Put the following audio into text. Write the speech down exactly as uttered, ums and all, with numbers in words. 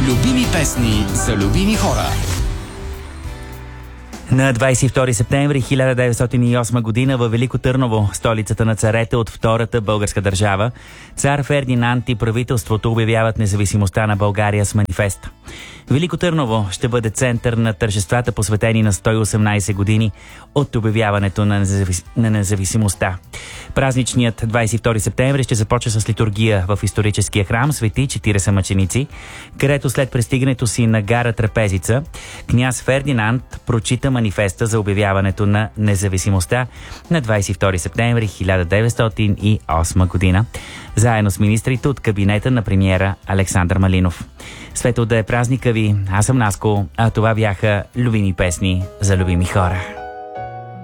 Любими песни за любими хора. На двадесет и втори септември хиляда деветстотин и осма година във Велико Търново, столицата на царете от Втората българска държава, цар Фердинанд и правителството обявяват независимостта на България с манифест. Велико Търново ще бъде център на тържествата, посветени на сто и осемнадесет години от обявяването на, независ... на независимостта. Празничният двадесет и втори септември ще започне с литургия в историческия храм Свети четиридесет мъченици, където след пристигането си на гара Трапезица, княз Фердинанд прочита манифеста за обявяването на независимостта на двадесет и втори септември хиляда деветстотин и осма година, заедно с министрите от кабинета на премиера Александър Малинов. Светло да е празника ви, аз съм Наско, а това бяха любими песни за любими хора.